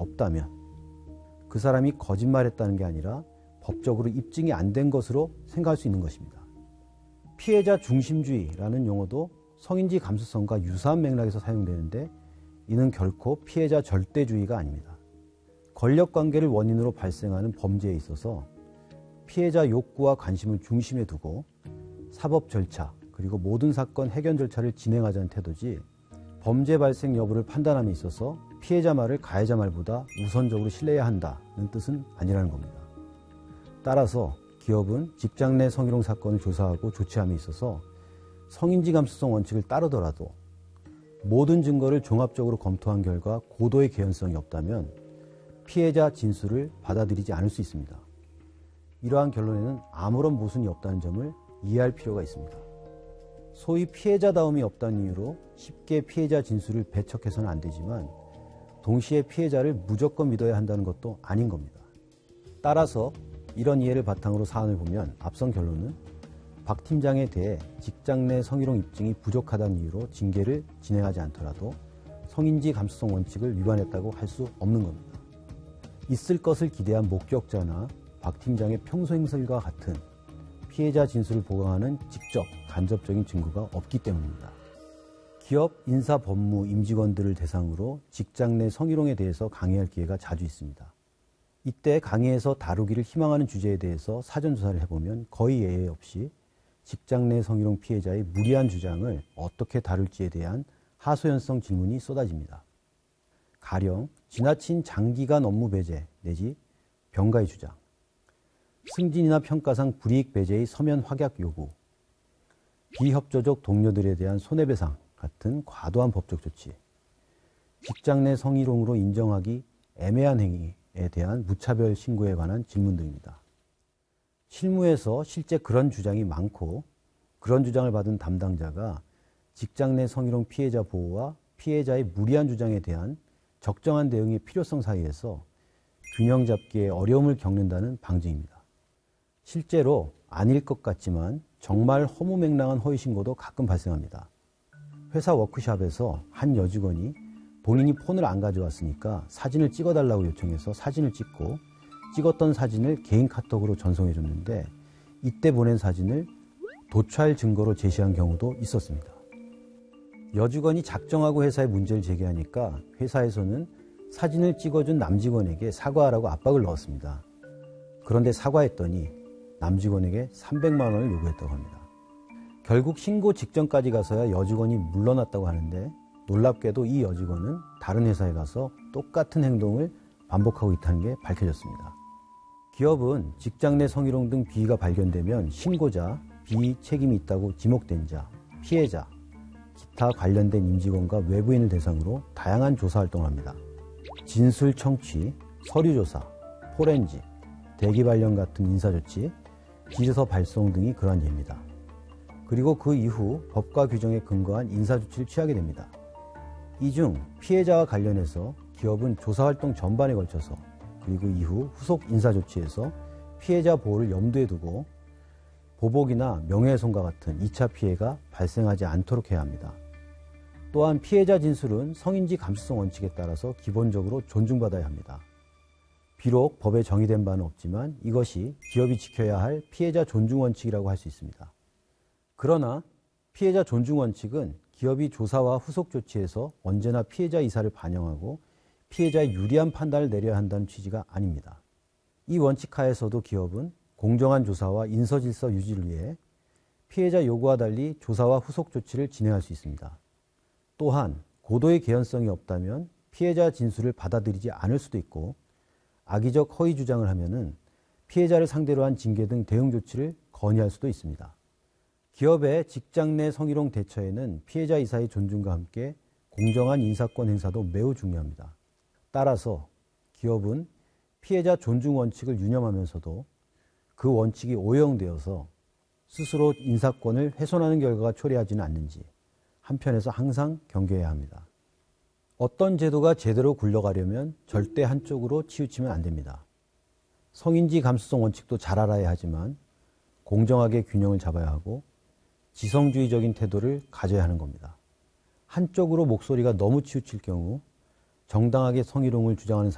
없다면 그 사람이 거짓말했다는 게 아니라 법적으로 입증이 안 된 것으로 생각할 수 있는 것입니다. 피해자 중심주의라는 용어도 성인지 감수성과 유사한 맥락에서 사용되는데 이는 결코 피해자 절대주의가 아닙니다. 권력관계를 원인으로 발생하는 범죄에 있어서 피해자 욕구와 관심을 중심에 두고 사법 절차 그리고 모든 사건 해결 절차를 진행하자는 태도지 범죄 발생 여부를 판단함에 있어서 피해자 말을 가해자 말보다 우선적으로 신뢰해야 한다는 뜻은 아니라는 겁니다. 따라서 기업은 직장 내 성희롱 사건을 조사하고 조치함에 있어서 성인지 감수성 원칙을 따르더라도 모든 증거를 종합적으로 검토한 결과 고도의 개연성이 없다면 피해자 진술을 받아들이지 않을 수 있습니다. 이러한 결론에는 아무런 모순이 없다는 점을 이해할 필요가 있습니다. 소위 피해자다움이 없다는 이유로 쉽게 피해자 진술을 배척해서는 안 되지만 동시에 피해자를 무조건 믿어야 한다는 것도 아닌 겁니다. 따라서 이런 이해를 바탕으로 사안을 보면 앞선 결론은 박 팀장에 대해 직장 내 성희롱 입증이 부족하다는 이유로 징계를 진행하지 않더라도 성인지 감수성 원칙을 위반했다고 할 수 없는 겁니다. 있을 것을 기대한 목격자나 박 팀장의 평소 행실과 같은 피해자 진술을 보강하는 직접, 간접적인 증거가 없기 때문입니다. 기업, 인사, 법무, 임직원들을 대상으로 직장 내 성희롱에 대해서 강의할 기회가 자주 있습니다. 이때 강의에서 다루기를 희망하는 주제에 대해서 사전조사를 해보면 거의 예외 없이 직장 내 성희롱 피해자의 무리한 주장을 어떻게 다룰지에 대한 하소연성 질문이 쏟아집니다. 가령 지나친 장기간 업무 배제 내지 병가의 주장, 승진이나 평가상 불이익 배제의 서면 확약 요구, 비협조적 동료들에 대한 손해배상 같은 과도한 법적 조치, 직장 내 성희롱으로 인정하기 애매한 행위에 대한 무차별 신고에 관한 질문 등입니다. 실무에서 실제 그런 주장이 많고 그런 주장을 받은 담당자가 직장 내 성희롱 피해자 보호와 피해자의 무리한 주장에 대한 적정한 대응의 필요성 사이에서 균형 잡기에 어려움을 겪는다는 방증입니다. 실제로 아닐 것 같지만 정말 허무맹랑한 허위 신고도 가끔 발생합니다. 회사 워크숍에서 한 여직원이 본인이 폰을 안 가져왔으니까 사진을 찍어달라고 요청해서 사진을 찍고 찍었던 사진을 개인 카톡으로 전송해 줬는데 이때 보낸 사진을 도찰 증거로 제시한 경우도 있었습니다. 여직원이 작정하고 회사에 문제를 제기하니까 회사에서는 사진을 찍어준 남직원에게 사과하라고 압박을 넣었습니다. 그런데 사과했더니 남직원에게 300만 원을 요구했다고 합니다. 결국 신고 직전까지 가서야 여직원이 물러났다고 하는데 놀랍게도 이 여직원은 다른 회사에 가서 똑같은 행동을 반복하고 있다는 게 밝혀졌습니다. 기업은 직장 내 성희롱 등 비위가 발견되면 신고자, 비위 책임이 있다고 지목된 자, 피해자, 기타 관련된 임직원과 외부인을 대상으로 다양한 조사 활동을 합니다. 진술 청취, 서류 조사, 포렌식, 대기 발령 같은 인사조치, 지시서 발송 등이 그러한 예입니다. 그리고 그 이후 법과 규정에 근거한 인사조치를 취하게 됩니다. 이 중 피해자와 관련해서 기업은 조사활동 전반에 걸쳐서 그리고 이후 후속 인사조치에서 피해자 보호를 염두에 두고 보복이나 명예훼손과 같은 2차 피해가 발생하지 않도록 해야 합니다. 또한 피해자 진술은 성인지 감수성 원칙에 따라서 기본적으로 존중받아야 합니다. 비록 법에 정의된 바는 없지만 이것이 기업이 지켜야 할 피해자 존중 원칙이라고 할 수 있습니다. 그러나 피해자 존중 원칙은 기업이 조사와 후속 조치에서 언제나 피해자 의사를 반영하고 피해자의 유리한 판단을 내려야 한다는 취지가 아닙니다. 이 원칙 하에서도 기업은 공정한 조사와 인서질서 유지를 위해 피해자 요구와 달리 조사와 후속 조치를 진행할 수 있습니다. 또한 고도의 개연성이 없다면 피해자 진술을 받아들이지 않을 수도 있고 악의적 허위 주장을 하면은 피해자를 상대로 한 징계 등 대응 조치를 건의할 수도 있습니다. 기업의 직장 내 성희롱 대처에는 피해자 이사의 존중과 함께 공정한 인사권 행사도 매우 중요합니다. 따라서 기업은 피해자 존중 원칙을 유념하면서도 그 원칙이 오형되어서 스스로 인사권을 훼손하는 결과가 초래하지는 않는지 한편에서 항상 경계해야 합니다. 어떤 제도가 제대로 굴러가려면 절대 한쪽으로 치우치면 안 됩니다. 성인지 감수성 원칙도 잘 알아야 하지만 공정하게 균형을 잡아야 하고 지성주의적인 태도를 가져야 하는 겁니다. 한쪽으로 목소리가 너무 치우칠 경우 정당하게 성희롱을 주장하는